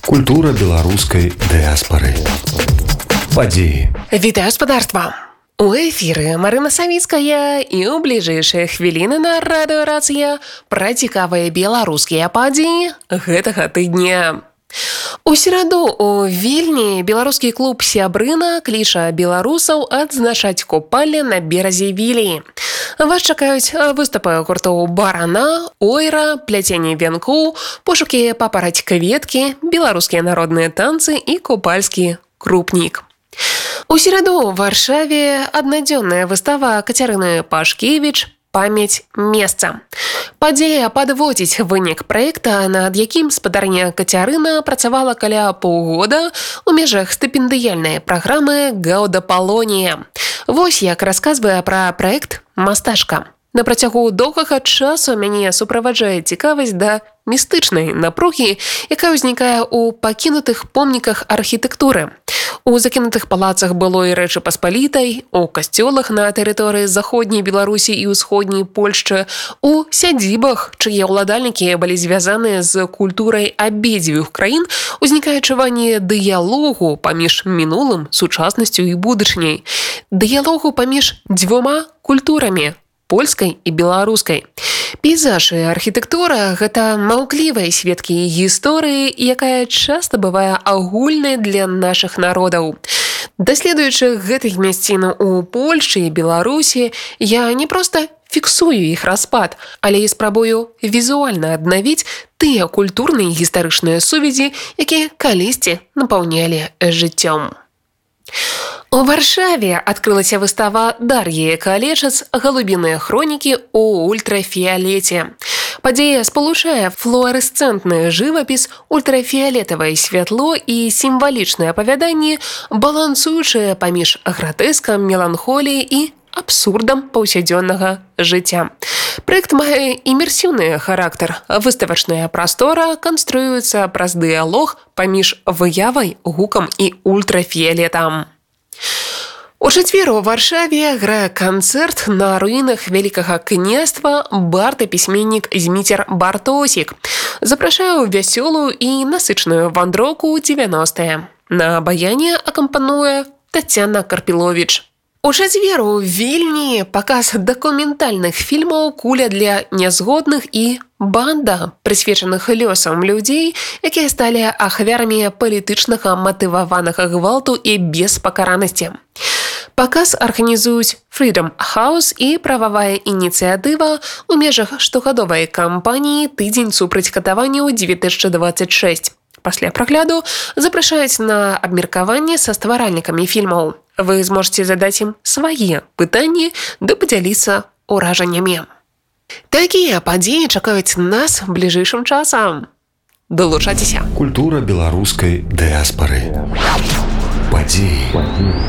Культура беларускай дыаспары. Падзеі. Вітаю спадарства! У эфіры Марына Савіцкая і ў бліжэйшыя хвіліны на радыёрацыя пра цікавыя беларускія падзеі гэтага тыдня. У сераду у Вільні беларускі клуб «Сябрына» кліча беларусаў адзначаць купалле на беразе Вілі. Вас чакаюць выступы гуртоў «Барана», «Ойра», «Пляценне вянку», пошукі папараць кветкі, беларускія народныя танцы і купальскі крупнік. У сераду ў Варшаве аднадзённая выстава Кацярыны Пашкевіч «Памяць месца». Падзея падводзіць вынік праекта, над якім спадарня Кацярына працавала каля паўгода ў межах стыпендыяльнай праграмы «Гаўда Палонія». Вось як расказвае пра праект мастачка. На працягу доўгага часу мяне суправаджае цікавасць да містычнай напругі, якая ўзнікае ў пакінутых помніках архітэктуры. У закінутых палацах былой Рэчы Паспалітай, у касцёлах на тэрыторыі заходняй Беларусі і ўсходняй Польшчы, у сядзібах, чые ўладальнікі былі звязаныя з культурай абедзвюх краін, узнікае адчуванне дыялогу паміж мінулым, сучаснасцю і будучыняй. Дыялогу паміж дзвюма культурамі – польскай і беларускай. Пейзаж і архітэктура – гэта маўклівыя сведкі гісторыі, якая часта бывае агульнай для нашых народаў. Даследуючы гэтых мясцін у Польшчы і Беларусі, я не проста фіксую іх распад, але і спрабую візуальна аднавіць тыя культурныя і гістарычныя сувязі, якія калісьці напаўнялі жыццём. У Варшаве адкрылася выстава Дар'і Калечац «Галубіныя хронікі ў ультрафіялеце». Падзея спалучае флуарэсцэнтны жывапіс, ультрафіялетавае святло і сімвалічныя апавяданні, балансуючыя паміж гратэскам, меланхоліяй і абсурдам паўсядзённага жыцця. Праект мае імерсіўны характар. Выставачная прастора канструюецца праз дыялог паміж выявай, гукам і ультрафіялетам. У чацвер у Варшаве грае канцэрт на руінах Вялікага княства бард і пісьменнік Зміцер Бартосік. Запрашаю вясёлую і насычную вандроўку ў 90-е. На баяне акампануе Тацяна Карпіловіч. У чацвер у Вільні паказ дакументальных фільмаў «Куля для нязгодных» і «Банда», прысвечаных лёсам людзей, якія сталі ахвярамі палітычнага матываванага гвалту і беспакаранасці. Паказ арганізуюць Freedom House і прававая ініцыятыва ў межах штогадовай кампаніі «Тыдзень супраць катаванняў 2026». Пасля прагляду запрашаюць на абмеркаванне са стваральнікамі фільмаў. Вы зможаце задаць ім свае пытанні ды падзяліцца ўражаннямі. Такія падзеі чакаюць нас бліжэйшым часам. Далучайцеся. Культура беларускай дыаспары. Падзеі.